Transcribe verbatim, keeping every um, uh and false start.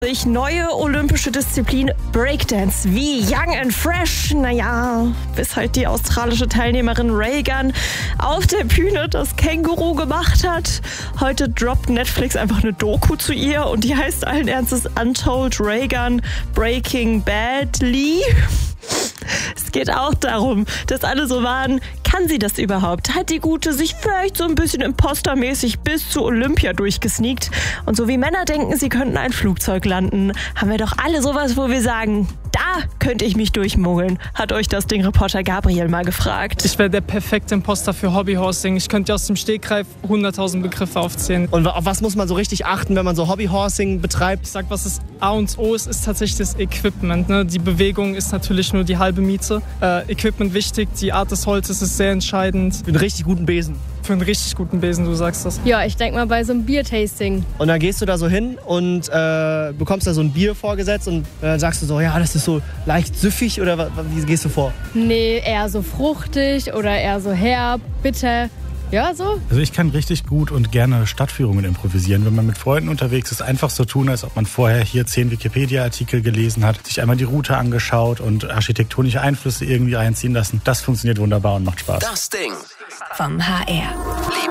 Durch neue olympische Disziplin Breakdance, wie young and fresh. Naja, bis halt die australische Teilnehmerin Reagan auf der Bühne das Känguru gemacht hat. Heute droppt Netflix einfach eine Doku zu ihr und die heißt allen Ernstes Untold Reagan Breaking Badly. Es geht auch darum, dass alle so waren, kann sie das überhaupt? Hat die Gute sich vielleicht so ein bisschen impostermäßig bis zu Olympia durchgesneakt? Und so wie Männer denken, sie könnten ein Flugzeug landen, haben wir doch alle sowas, wo wir sagen, da könnte ich mich durchmogeln. Hat euch das Ding-Reporter Gabriel mal gefragt. Ich wäre der perfekte Imposter für Hobbyhorsing. Ich könnte aus dem Stegreif hunderttausend Begriffe aufzählen. Und auf was muss man so richtig achten, wenn man so Hobbyhorsing betreibt? Ich sag, was das A und O ist, ist tatsächlich das Equipment. Ne? Die Bewegung ist natürlich nur die halbe Miete. Äh, Equipment wichtig, die Art des Holzes ist sehr entscheidend. Für einen richtig guten Besen. Für einen richtig guten Besen, du sagst das. Ja, ich denke mal bei so einem Biertasting. Und dann gehst du da so hin und äh, bekommst da so ein Bier vorgesetzt und dann sagst du so, ja, das ist so leicht süffig oder wie gehst du vor? Nee, eher so fruchtig oder eher so herb, bitter. Ja, so. Also ich kann richtig gut und gerne Stadtführungen improvisieren. Wenn man mit Freunden unterwegs ist, einfach so tun, als ob man vorher hier zehn Wikipedia-Artikel gelesen hat, sich einmal die Route angeschaut und architektonische Einflüsse irgendwie einziehen lassen. Das funktioniert wunderbar und macht Spaß. Das Ding vom H R.